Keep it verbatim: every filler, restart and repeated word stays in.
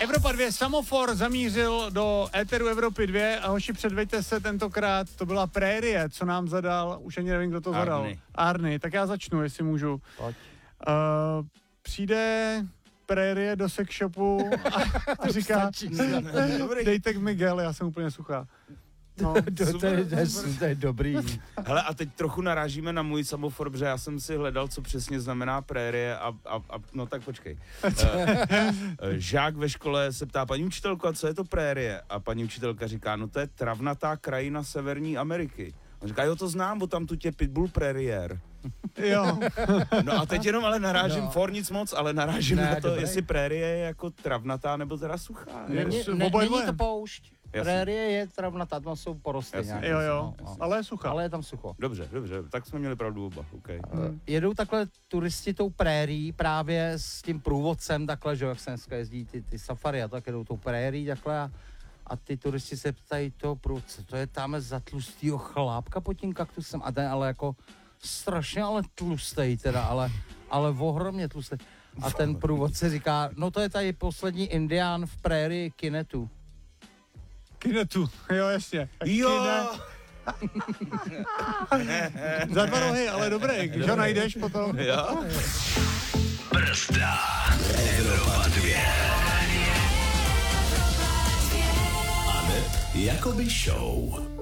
Evropa dva, Samofor zamířil do éteru Evropy dva a hoši, předveďte se tentokrát, to byla Prérie, co nám zadal, už ani nevím, kdo to zadal. Arny. Arny, tak já začnu, jestli můžu. Pojď. Uh, přijde Prérie do sex shopu a, a říká, dejte Miguel, já jsem úplně suchá. No, to, to, je, to, je, to je dobrý. Hele, a teď trochu narážíme na můj Samofor, protože já jsem si hledal, co přesně znamená prérie a, a, a no tak počkej. Žák ve škole se ptá, paní učitelko, a co je to prérie? A paní učitelka říká, no to je travnatá krajina Severní Ameriky. On říká, jo, to znám, bo tam tu tě pitbull prérier. Jo. No a teď jenom ale narážím, No. for nic moc, ale narážím Ne, na to, dobrý. jestli prérie je jako travnatá nebo teda suchá. Není, Yes, ne, oboje není dvoje. to poušť. Jasně. Prérie je travnatá, tam jsou porosty Jasně. nějaké. Jo, jo, no, no. ale je suchá. Ale je tam sucho. Dobře, dobře, tak jsme měli pravdu oba, okay. Hmm. Jedou takhle turisti tou prérí právě s tím průvodcem takhle, že jo, jak se dneska jezdí ty, ty safari a tak jedou tou prérí takhle a, a ty turisti se ptají toho průvodce, to je tam za tlustýho chlápka pod tím kaktusem a ten ale jako strašně ale tlustej teda, ale, ale ohromně tlustej. A ten průvodce říká, no to je tady poslední indián v prérii Kinetu. Kinetu, jo, jasně. Jo! Za dva rohy, ale dobrý, když ho najdeš potom. Jo? Brzda. Evropa dva. Aneb Jakoby Show.